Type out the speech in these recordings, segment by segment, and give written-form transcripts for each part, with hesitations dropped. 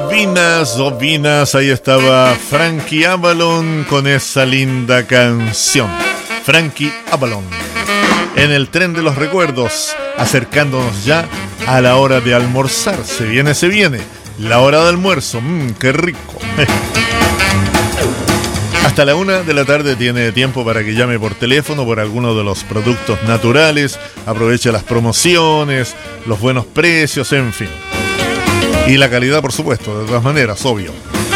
Ovinas, ahí estaba Frankie Avalon con esa linda canción. Frankie Avalon, en el tren de los recuerdos, acercándonos ya a la hora de almorzar. Se viene, la hora de almuerzo. ¡Qué rico! Hasta la 1 de la tarde tiene tiempo para que llame por teléfono por alguno de los productos naturales, aproveche las promociones, los buenos precios, en fin. Y la calidad, por supuesto, de todas maneras, obvio.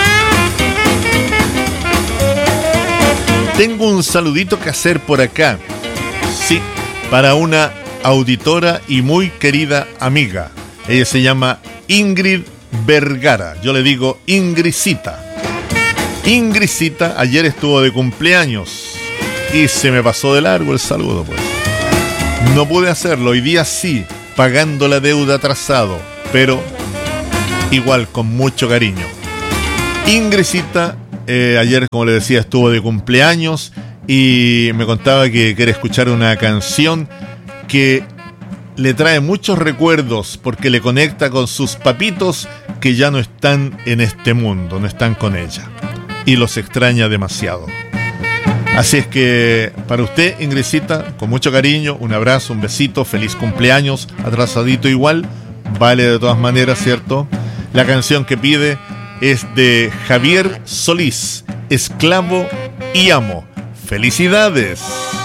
Tengo un saludito que hacer por acá. Sí, para una auditora y muy querida amiga. Ella se llama Ingrid Vergara. Yo le digo Ingridcita. Ingridcita ayer estuvo de cumpleaños y se me pasó de largo el saludo, pues. No pude hacerlo, hoy día sí, pagando la deuda atrasado, pero igual con mucho cariño. Ingridcita ayer, como le decía, estuvo de cumpleaños y me contaba que quiere escuchar una canción que le trae muchos recuerdos porque le conecta con sus papitos que ya no están en este mundo, no están con ella. Y los extraña demasiado. Así es que para usted, Ingridcita, con mucho cariño, un abrazo, un besito, feliz cumpleaños, atrasadito igual, vale de todas maneras, ¿cierto? La canción que pide es de Javier Solís, Esclavo y Amo. ¡Felicidades!